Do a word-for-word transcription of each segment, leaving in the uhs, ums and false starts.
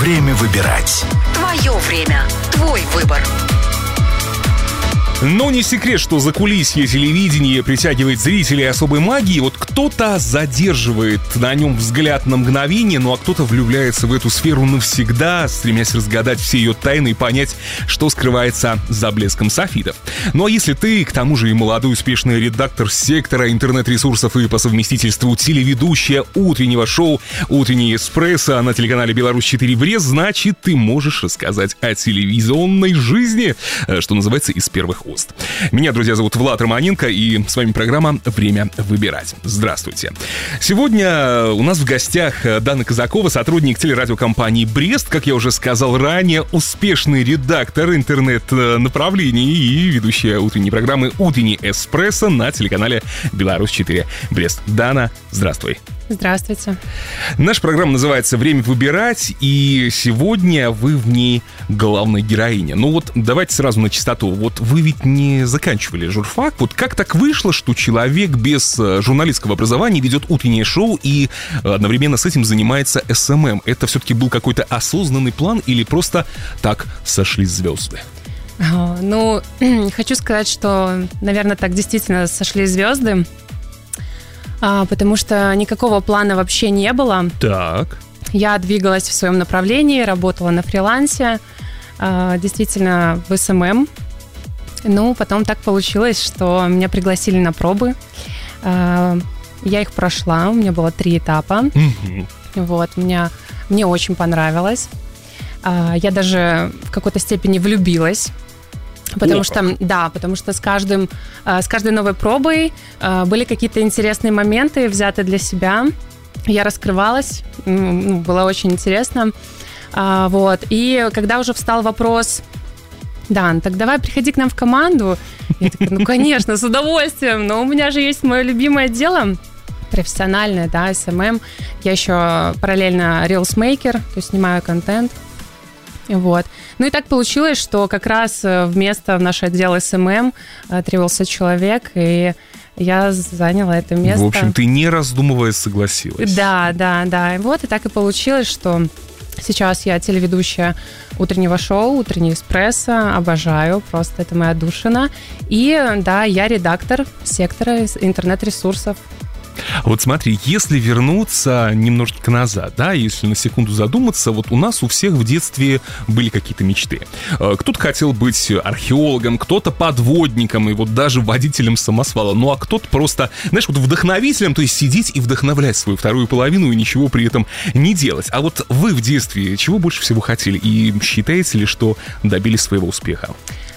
Время выбирать. Твое время. Твой выбор. Но не секрет, что закулисье телевидения притягивает зрителей особой магией. Вот кто-то задерживает на нем взгляд на мгновение, ну а кто-то влюбляется в эту сферу навсегда, стремясь разгадать все ее тайны и понять, что скрывается за блеском софитов. Ну а если ты, к тому же и молодой успешный редактор сектора интернет-ресурсов и по совместительству телеведущая утреннего шоу «Утренний эспрессо» на телеканале «Беларусь четыре Брест», значит, ты можешь рассказать о телевизионной жизни, что называется, из первых уст. Меня, друзья, зовут Влад Романенко, и с вами программа «Время выбирать». Здравствуйте. Сегодня у нас в гостях Дана Казакова, сотрудник телерадиокомпании «Брест», как я уже сказал ранее, успешный редактор интернет-направлений и ведущая утренней программы «Утренний эспрессо» на телеканале «Беларусь четыре Брест». Дана, здравствуй. Здравствуйте. Наша программа называется «Время выбирать», и сегодня вы в ней главная героиня. Ну вот давайте сразу на чистоту. Вот вы ведь не заканчивали журфак. Вот как так вышло, что человек без журналистского образования ведет утреннее шоу и одновременно с этим занимается эс эм эм? Это все-таки был какой-то осознанный план или просто так сошлись звезды? Ну, хочу сказать, что, наверное, так действительно сошлись звезды. А, потому что никакого плана вообще не было. Так. Я двигалась в своем направлении, работала на фрилансе, а, действительно в эс эм эм. Ну, потом так получилось, что меня пригласили на пробы. А, я их прошла, у меня было три этапа. Mm-hmm. Вот, меня, мне очень понравилось. А, я даже в какой-то степени влюбилась. Потому О, что, да, потому что с каждым, с каждой новой пробой были какие-то интересные моменты взяты для себя. Я раскрывалась, было очень интересно. Вот. И когда уже встал вопрос: Дан, так давай приходи к нам в команду. Я такая, ну, конечно, с удовольствием, но у меня же есть мое любимое дело, профессиональное, да, эс эм эм. Я еще параллельно рилсмейкер, то есть снимаю контент. Вот. Ну и так получилось, что как раз вместо в наш отдел эс эм эм требовался человек, и я заняла это место. В общем, ты не раздумывая согласилась. Да, да, да. И вот и так и получилось, что сейчас я телеведущая утреннего шоу «Утренний эспрессо», обожаю, просто это моя отдушина. И да, я редактор сектора интернет-ресурсов. Вот смотри, если вернуться немножечко назад, да, если на секунду задуматься, вот у нас у всех в детстве были какие-то мечты. Кто-то хотел быть археологом, кто-то подводником и вот даже водителем самосвала, ну а кто-то просто, знаешь, вот вдохновителем, то есть сидеть и вдохновлять свою вторую половину и ничего при этом не делать. А вот вы в детстве чего больше всего хотели и считаете ли, что добились своего успеха?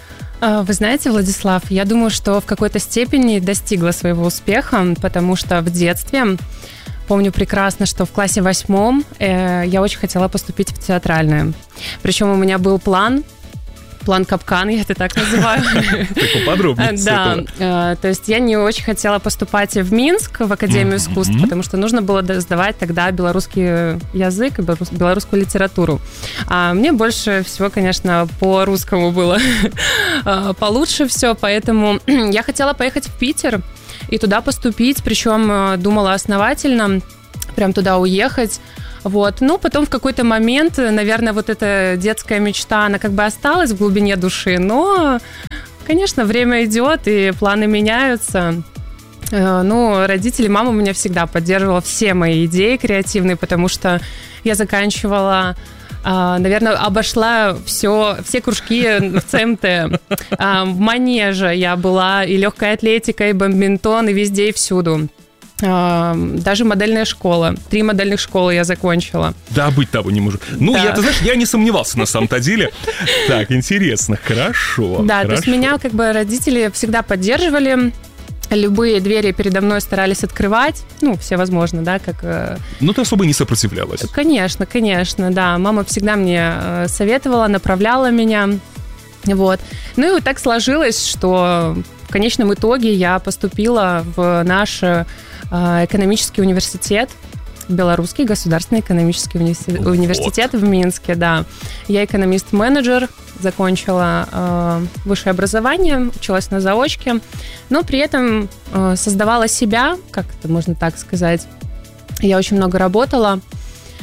Вы знаете, Владислав, я думаю, что в какой-то степени достигла своего успеха, потому что в детстве помню прекрасно, что в классе восьмом э, я очень хотела поступить в театральное. Причем у меня был план, план капкан, я это так называю. Поподробнее. Да, то есть я не очень хотела поступать в Минск, в Академию искусств, потому что нужно было сдавать тогда белорусский язык и белорусскую литературу. А мне больше всего, конечно, по русскому было получше все, поэтому я хотела поехать в Питер и туда поступить, причем думала основательно, прям туда уехать. Вот. Ну, потом в какой-то момент, наверное, вот эта детская мечта, она как бы осталась в глубине души, но, конечно, время идет, и планы меняются. Ну, родители, мама меня всегда поддерживала все мои идеи креативные, потому что я заканчивала, наверное, обошла все, все кружки в цэ эм тэ. В манеже я была, и легкая атлетика, и бадминтон, и везде, и всюду. Даже модельная школа. Три модельных школы я закончила. Да, быть того не может. Ну, да. я, ты знаешь, я не сомневался на самом-то деле. Так, интересно, хорошо. Да, хорошо. То есть меня как бы родители всегда поддерживали. Любые двери передо мной старались открывать. Ну, все возможно, да, как... Ну, ты особо не сопротивлялась. Конечно, конечно, да. Мама всегда мне советовала, направляла меня. Вот. Ну, и вот так сложилось, что в конечном итоге я поступила в наш экономический университет, Белорусский государственный экономический университет, вот. университет в Минске, да. Я экономист-менеджер, закончила э, высшее образование, училась на заочке, но при этом э, создавала себя, как это можно так сказать. Я очень много работала.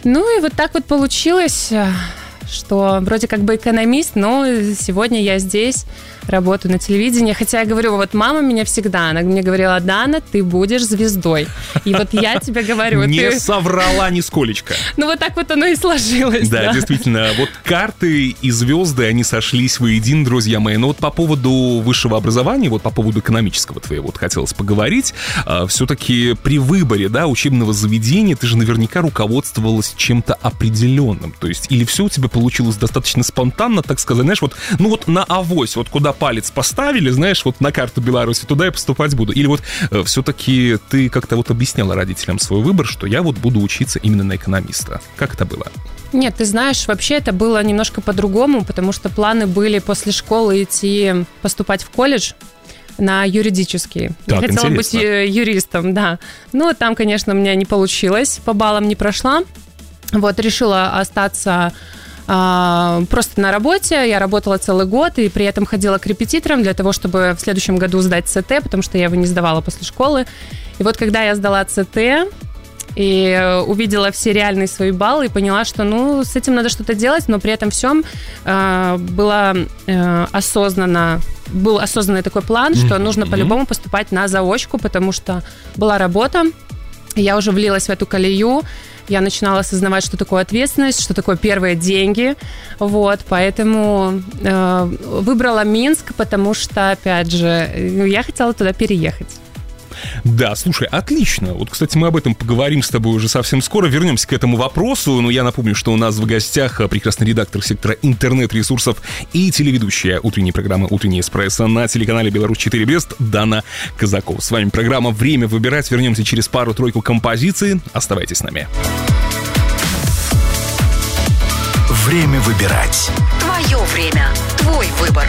Ну и вот так вот получилось, что вроде как бы экономист, но сегодня я здесь, работаю на телевидении. Хотя я говорю, вот мама меня всегда, она мне говорила: Дана, ты будешь звездой. И вот я тебе говорю... Не ты... соврала нисколечко. Ну вот так вот оно и сложилось. Да, да, действительно, вот карты и звезды, они сошлись воедино, друзья мои. Но вот по поводу высшего образования, вот по поводу экономического твоего, вот хотелось поговорить. Все-таки при выборе, да, учебного заведения ты же наверняка руководствовалась чем-то определенным. То есть или все у тебя получилось достаточно спонтанно, так сказать, знаешь, вот, ну вот на авось, вот куда палец поставили, знаешь, вот на карту Беларуси, туда я поступать буду. Или вот э, все-таки ты как-то вот объясняла родителям свой выбор, что я вот буду учиться именно на экономиста. Как это было? Нет, ты знаешь, вообще это было немножко по-другому, потому что планы были после школы идти поступать в колледж на юридический. Так, я хотела интересно. быть юристом, да. Но там, конечно, у меня не получилось, по баллам не прошла. Вот, решила остаться а, просто на работе. Я работала целый год и при этом ходила к репетиторам для того, чтобы в следующем году сдать ЦТ, потому что я его не сдавала после школы. И вот когда я сдала ЦТ и увидела все реальные свои баллы и поняла, что, ну, с этим надо что-то делать, но при этом всем э, было э, осознанно, был осознанный такой план, mm-hmm. что нужно по-любому поступать на заочку, потому что была работа, я уже влилась в эту колею, я начинала осознавать, что такое ответственность, что такое первые деньги, вот, поэтому э, выбрала Минск, потому что, опять же, я хотела туда переехать. Да, слушай, отлично. Вот, кстати, мы об этом поговорим с тобой уже совсем скоро. Вернемся к этому вопросу. Но я напомню, что у нас в гостях прекрасный редактор сектора интернет-ресурсов и телеведущая утренней программы «Утренний эспрессо» на телеканале «Беларусь четыре Бест» Дана Казакова. С вами программа «Время выбирать». Вернемся через пару-тройку композиций. Оставайтесь с нами. Время выбирать. Твое время. Твой выбор.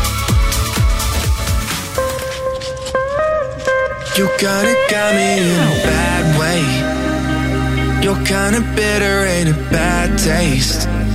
You kinda got me in a bad way. You're kinda bitter, ain't a bad taste.